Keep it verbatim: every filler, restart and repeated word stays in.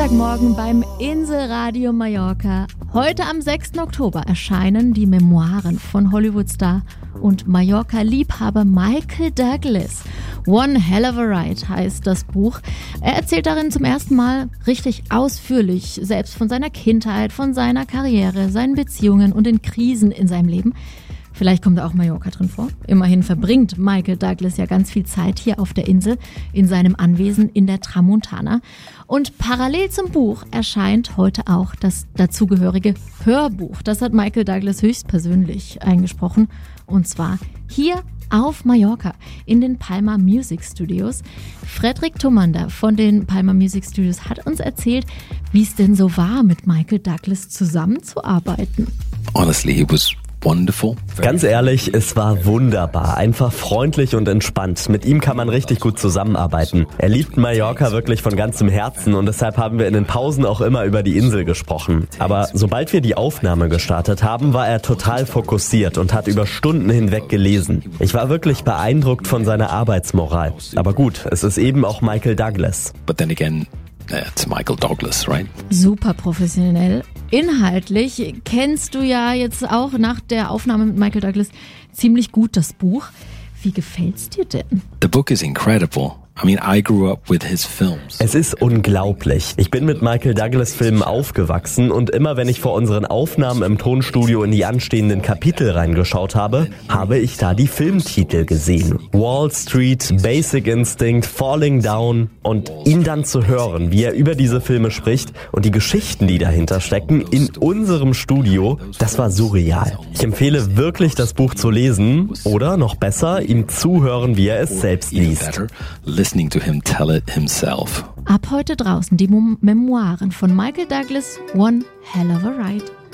Sonntagmorgen beim Inselradio Mallorca. Heute am sechsten Oktober erscheinen die Memoiren von Hollywood-Star und Mallorca-Liebhaber Michael Douglas. One Hell of a Ride heißt das Buch. Er erzählt darin zum ersten Mal richtig ausführlich, selbst von seiner Kindheit, von seiner Karriere, seinen Beziehungen und den Krisen in seinem Leben. Vielleicht kommt auch Mallorca drin vor. Immerhin verbringt Michael Douglas ja ganz viel Zeit hier auf der Insel in seinem Anwesen in der Tramontana. Und parallel zum Buch erscheint heute auch das dazugehörige Hörbuch. Das hat Michael Douglas höchstpersönlich eingesprochen. Und zwar hier auf Mallorca in den Palma Music Studios. Fredrik Thomander von den Palma Music Studios hat uns erzählt, wie es denn so war, mit Michael Douglas zusammenzuarbeiten. Honestly, it was wonderful. Ganz ehrlich, es war wunderbar. Einfach freundlich und entspannt. Mit ihm kann man richtig gut zusammenarbeiten. Er liebt Mallorca wirklich von ganzem Herzen und deshalb haben wir in den Pausen auch immer über die Insel gesprochen. Aber sobald wir die Aufnahme gestartet haben, war er total fokussiert und hat über Stunden hinweg gelesen. Ich war wirklich beeindruckt von seiner Arbeitsmoral. Aber gut, es ist eben auch Michael Douglas. But then again, it's Michael Douglas, right? Super professionell. Inhaltlich kennst du ja jetzt auch nach der Aufnahme mit Michael Douglas ziemlich gut das Buch. Wie gefällt's dir denn? The book is incredible. I mean, I grew up with his films. Es ist unglaublich. Ich bin mit Michael Douglas Filmen aufgewachsen und immer wenn ich vor unseren Aufnahmen im Tonstudio in die anstehenden Kapitel reingeschaut habe, habe ich da die Filmtitel gesehen. Wall Street, Basic Instinct, Falling Down und ihn dann zu hören, wie er über diese Filme spricht und die Geschichten, die dahinter stecken, in unserem Studio, das war surreal. Ich empfehle wirklich, das Buch zu lesen oder noch besser, ihm zuhören, wie er es selbst liest. Listening to him tell it himself. Ab heute draußen die Mem- Memoiren von Michael Douglas, One Hell of a Ride.